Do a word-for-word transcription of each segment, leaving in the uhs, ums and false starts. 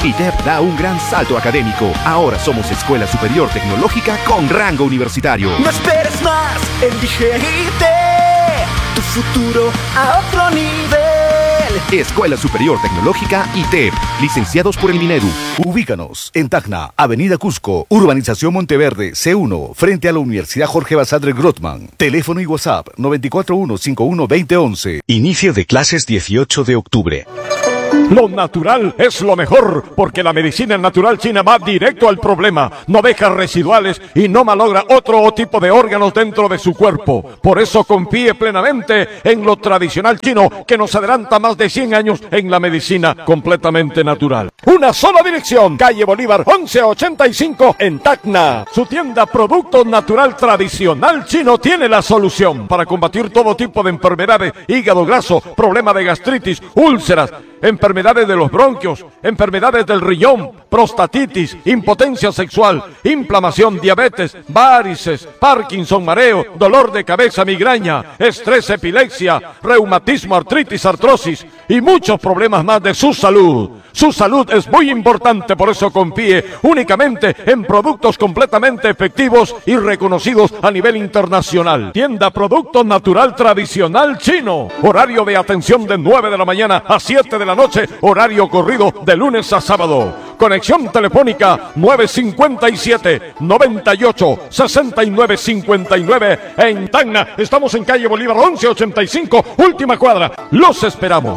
I T E P da un gran salto académico. Ahora somos Escuela Superior Tecnológica con rango universitario. No esperes más, elige I T E, tu futuro a otro nivel. Escuela Superior Tecnológica I T E P, licenciados por el Minedu. Ubícanos en Tacna, Avenida Cusco, Urbanización Monteverde, C uno, frente a la Universidad Jorge Basadre Grothman. Teléfono y WhatsApp nueve cuatro uno cinco uno dos cero once. Inicio de clases dieciocho de octubre. Lo natural es lo mejor, porque la medicina natural china va directo al problema, no deja residuales y no malogra otro tipo de órganos dentro de su cuerpo. Por eso confíe plenamente en lo tradicional chino, que nos adelanta más de cien años en la medicina completamente natural. Una sola dirección, calle Bolívar once ochenta y cinco en Tacna. Su tienda Producto Natural Tradicional Chino tiene la solución para combatir todo tipo de enfermedades, hígado graso, problema de gastritis, úlceras, enfermedades de los bronquios, enfermedades del riñón, prostatitis, impotencia sexual, inflamación, diabetes, varices, Parkinson, mareo, dolor de cabeza, migraña, estrés, epilepsia, reumatismo, artritis, artrosis y muchos problemas más de su salud. Su salud es muy importante, por eso confíe únicamente en productos completamente efectivos y reconocidos a nivel internacional. Tienda Producto Natural Tradicional Chino. Horario de atención de nueve de la mañana a siete de la noche. Horario corrido de lunes a sábado. Conexión telefónica nueve cinco siete, noventa y ocho, sesenta y nueve cincuenta y nueve en Tacna. Estamos en calle Bolívar once ochenta y cinco, última cuadra. Los esperamos.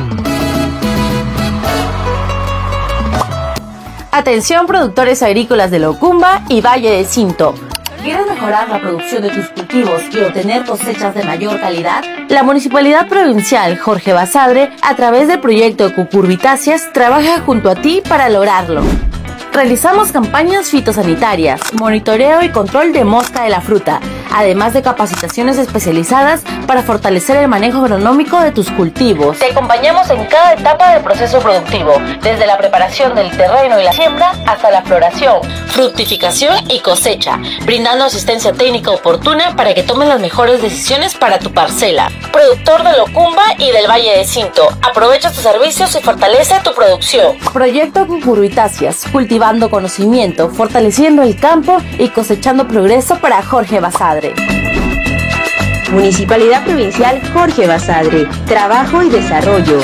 Atención, productores agrícolas de Locumba y Valle de Cinto. ¿Quieres mejorar la producción de tus cultivos y obtener cosechas de mayor calidad? La Municipalidad Provincial Jorge Basadre, a través del proyecto Cucurbitáceas, trabaja junto a ti para lograrlo. Realizamos campañas fitosanitarias, monitoreo y control de mosca de la fruta, además de capacitaciones especializadas para fortalecer el manejo agronómico de tus cultivos. Te acompañamos en cada etapa del proceso productivo, desde la preparación del terreno y la siembra hasta la floración, fructificación y cosecha, brindando asistencia técnica oportuna para que tomes las mejores decisiones para tu parcela. Productor de Locumba y del Valle de Cinto, aprovecha tus servicios y fortalece tu producción. Proyecto Cucurbitáceas, cultivando conocimiento, fortaleciendo el campo y cosechando progreso para Jorge Basadre. Municipalidad Provincial Jorge Basadre, trabajo y desarrollo.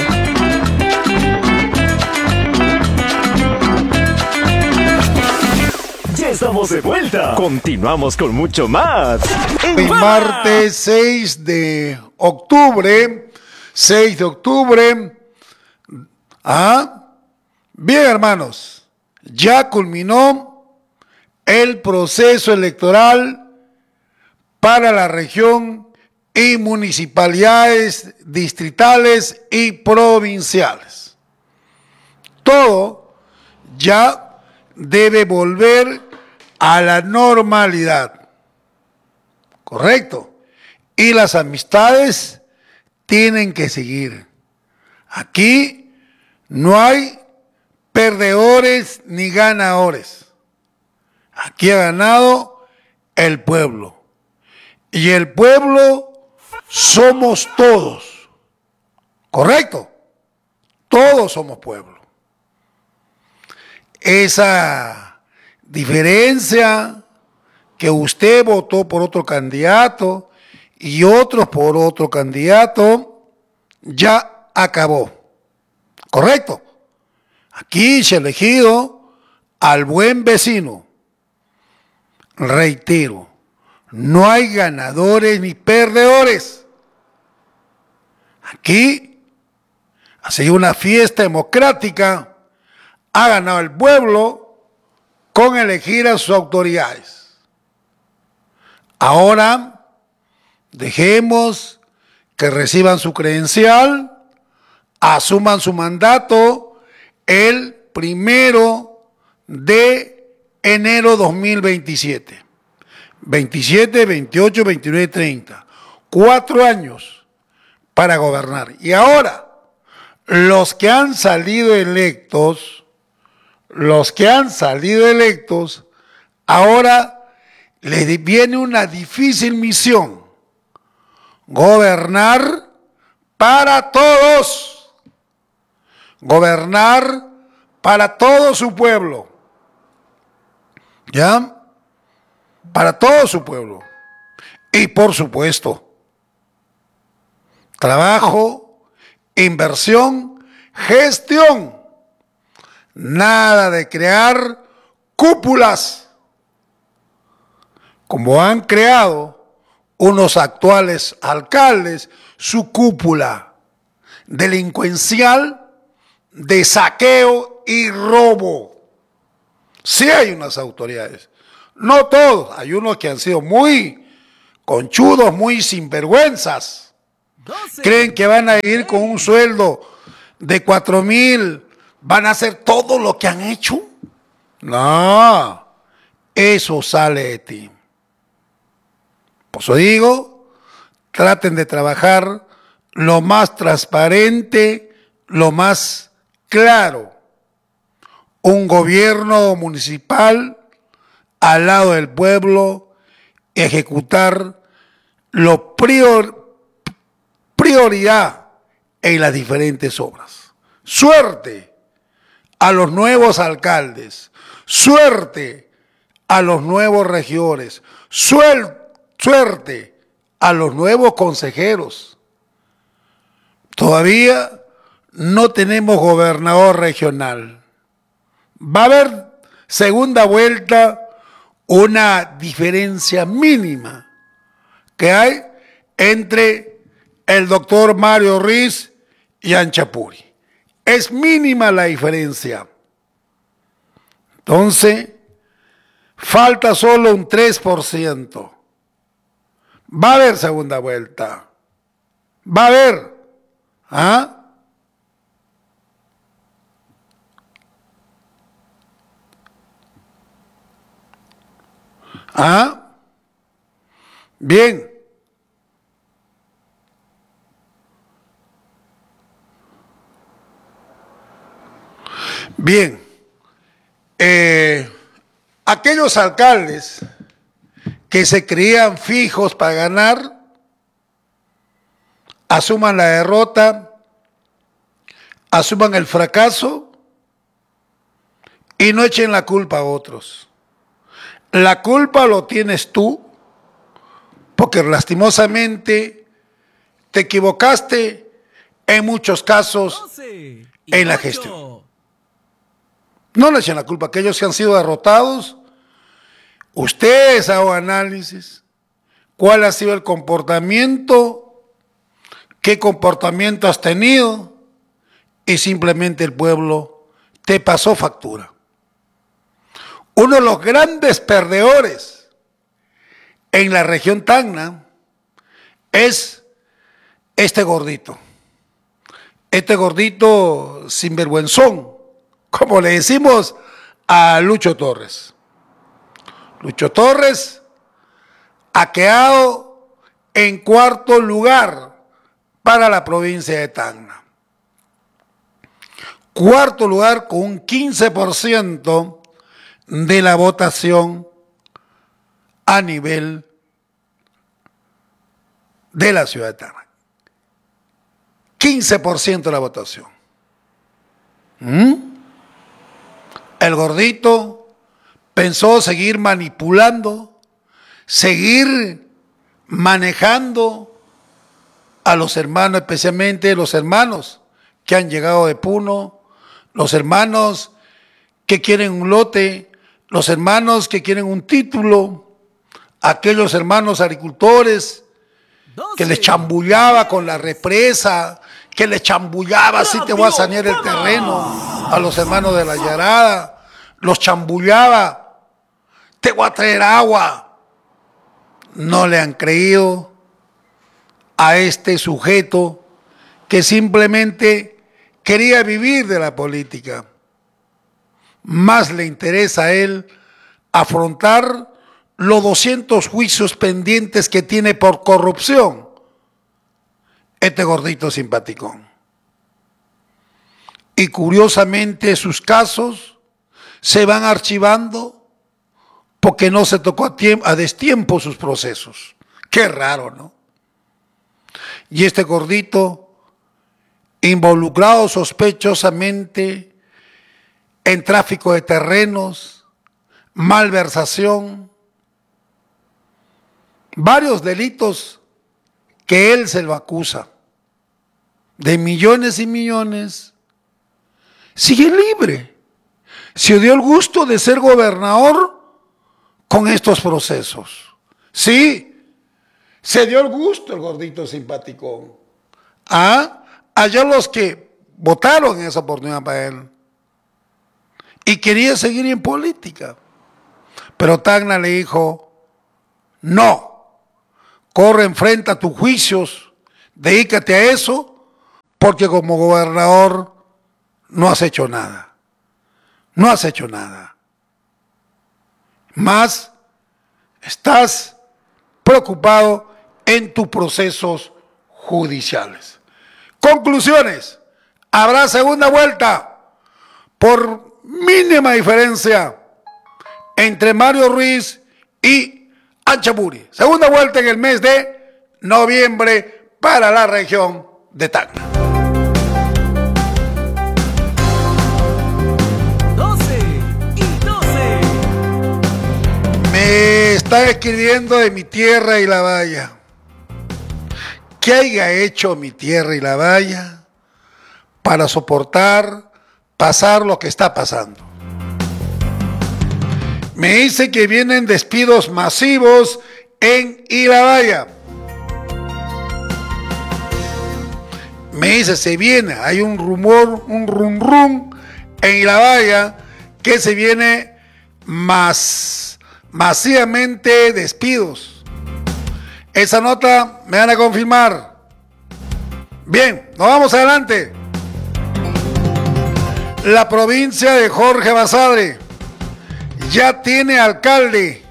Ya estamos de vuelta. Continuamos con mucho más. El martes seis de octubre, seis de octubre. Ah, bien, hermanos. Ya culminó el proceso electoral para la región y municipalidades distritales y provinciales. Todo ya debe volver a la normalidad, ¿correcto? Y las amistades tienen que seguir. Aquí no hay perdedores ni ganadores. Aquí ha ganado el pueblo. Y el pueblo somos todos. ¿Correcto? Todos somos pueblo. Esa diferencia que usted votó por otro candidato y otros por otro candidato ya acabó. ¿Correcto? Aquí se ha elegido al buen vecino. Reitero, no hay ganadores ni perdedores. Aquí ha sido una fiesta democrática. Ha ganado el pueblo con elegir a sus autoridades. Ahora dejemos que reciban su credencial, asuman su mandato el primero de enero dos mil veintisiete. veintisiete, veintiocho, veintinueve, treinta. Cuatro años para gobernar. Y ahora, los que han salido electos, los que han salido electos, ahora les viene una difícil misión. Gobernar para todos. Gobernar para todo su pueblo. ¿Ya? Para todo su pueblo. Y por supuesto, trabajo, inversión, gestión. Nada de crear cúpulas, como han creado unos actuales alcaldes, su cúpula delincuencial de saqueo y robo. Sí hay unas autoridades, no todos, hay unos que han sido muy conchudos, muy sinvergüenzas. Creen que van a ir con un sueldo de cuatro mil, van a hacer todo lo que han hecho. No, eso sale de ti. Por eso digo, traten de trabajar lo más transparente, lo más claro. Un gobierno municipal al lado del pueblo, ejecutar lo prior, prioridad en las diferentes obras. Suerte a los nuevos alcaldes, suerte a los nuevos regidores, suerte a los nuevos consejeros. Todavía no tenemos gobernador regional. Va a haber segunda vuelta, una diferencia mínima que hay entre el doctor Mario Ruiz y Anchapuri. Es mínima la diferencia. Entonces, falta solo un tres por ciento. Va a haber segunda vuelta. Va a haber. ¿Ah? ¿Ah? Bien. Bien. Eh, aquellos alcaldes que se creían fijos para ganar, asuman la derrota, asuman el fracaso y no echen la culpa a otros. La culpa lo tienes tú, porque lastimosamente te equivocaste en muchos casos en la gestión. No le echen la culpa a aquellos que han sido derrotados. Ustedes hagan análisis. ¿Cuál ha sido el comportamiento? ¿Qué comportamiento has tenido? Y simplemente el pueblo te pasó factura. Uno de los grandes perdedores en la región Tacna es este gordito. Este gordito sinvergüenzón, como le decimos a Lucho Torres. Lucho Torres ha quedado en cuarto lugar para la provincia de Tacna. Cuarto lugar con un quince por ciento de la votación a nivel de la ciudad de Tacna. quince por ciento de la votación. ¿Mm? El gordito pensó seguir manipulando, seguir manejando a los hermanos, especialmente los hermanos que han llegado de Puno, los hermanos que quieren un lote, los hermanos que quieren un título, aquellos hermanos agricultores que les chambullaba con la represa, que les chambullaba, así te voy a sanear el terreno, a los hermanos de la Yarada, los chambullaba, te voy a traer agua. No le han creído a este sujeto que simplemente quería vivir de la política. Más le interesa a él afrontar los doscientos juicios pendientes que tiene por corrupción. Este gordito simpaticón. Y curiosamente sus casos se van archivando porque no se tocó a, tiempo, a destiempo sus procesos. Qué raro, ¿no? Y este gordito, involucrado sospechosamente en tráfico de terrenos, malversación, varios delitos que él se lo acusa, de millones y millones, sigue libre. Se dio el gusto de ser gobernador con estos procesos. Sí, se dio el gusto el gordito simpaticón. Ah, allá los que votaron en esa oportunidad para él. Y quería seguir en política. Pero Tacna le dijo, no, corre, enfrenta tus juicios, dedícate a eso, porque como gobernador no has hecho nada. No has hecho nada. Más estás preocupado en tus procesos judiciales. Conclusiones. Habrá segunda vuelta por mínima diferencia entre Mario Ruiz y Anchamburi. Segunda vuelta en el mes de noviembre para la región de Tacna. doce y doce. Me está escribiendo de mi tierra y la valla. ¿Qué haya hecho mi tierra y la valla para soportar, pasar lo que está pasando? Me dice que vienen despidos masivos en Ilabaya. Me dice, se viene, hay un rumor, un rum rum en Ilabaya que se viene más masivamente despidos. Esa nota me van a confirmar. Bien, nos vamos adelante. La provincia de Jorge Basadre ya tiene alcalde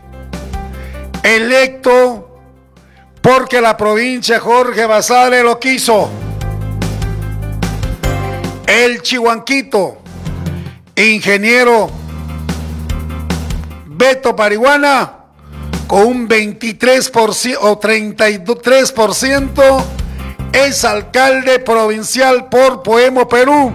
electo porque la provincia de Jorge Basadre lo quiso. El chihuanquito, ingeniero Beto Parihuana, con un veintitrés por ciento o treinta y tres por ciento, es alcalde provincial por Poemo, Perú.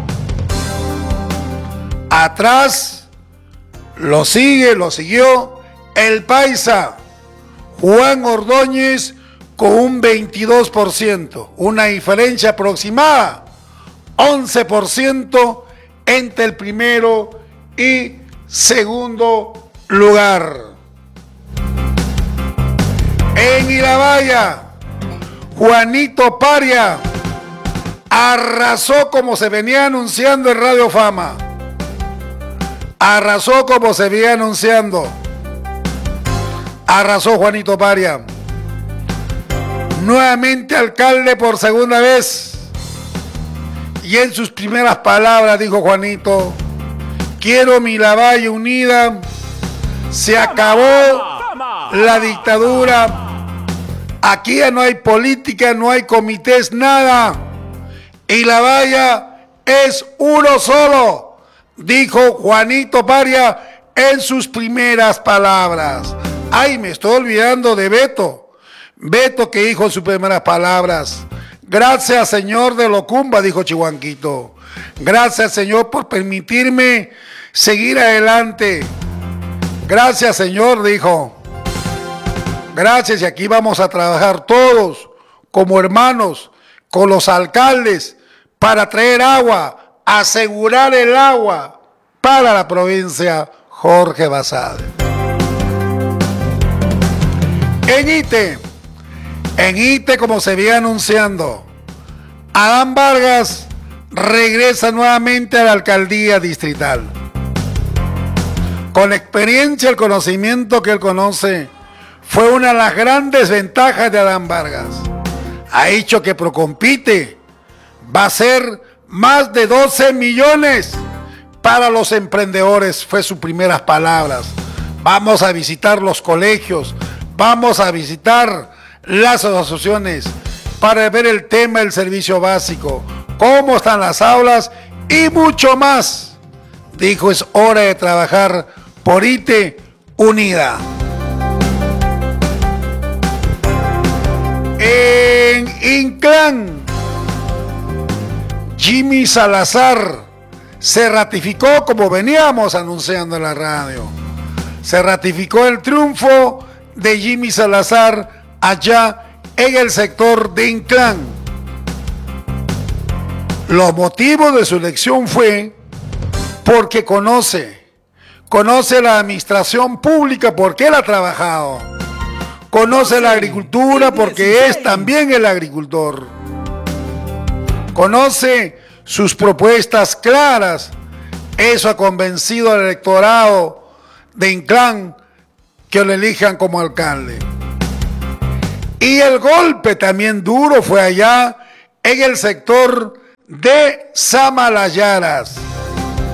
Atrás lo sigue, lo siguió el paisa Juan Ordóñez con un veintidós por ciento, una diferencia aproximada, once por ciento entre el primero y segundo lugar. En Ilabaya, Juanito Paria arrasó como se venía anunciando en Radio Fama. Arrasó como se venía anunciando. Arrasó Juanito Paria. Nuevamente alcalde por segunda vez. Y en sus primeras palabras dijo Juanito: quiero mi Ilabaya unida. Se acabó la dictadura. Aquí ya no hay política, no hay comités, nada. Ilabaya es uno solo, dijo Juanito Paria en sus primeras palabras. Ay, me estoy olvidando de Beto. Beto que dijo en sus primeras palabras: gracias, señor de Locumba, dijo Chihuanquito. Gracias, señor, por permitirme seguir adelante. Gracias, señor, dijo. Gracias, y aquí vamos a trabajar todos como hermanos con los alcaldes para traer agua, asegurar el agua para la provincia Jorge Basadre. En Ite, en Ite, como se viene anunciando, Adán Vargas regresa nuevamente a la alcaldía distrital. Con la experiencia, el conocimiento que él conoce, fue una de las grandes ventajas de Adán Vargas. Ha dicho que Procompite va a ser más de doce millones para los emprendedores, fue sus primeras palabras. Vamos a visitar los colegios, vamos a visitar las asociaciones para ver el tema del servicio básico, cómo están las aulas y mucho más. Dijo, es hora de trabajar por Ite unida. En Inclán, Jimmy Salazar se ratificó, como veníamos anunciando en la radio, se ratificó el triunfo de Jimmy Salazar allá en el sector de Inclán. Los motivos de su elección fue porque conoce, conoce la administración pública porque él ha trabajado, conoce la agricultura porque es también el agricultor, conoce sus propuestas claras. Eso ha convencido al electorado de Inclán que lo elijan como alcalde. Y el golpe también duro fue allá en el sector de Samalayaras.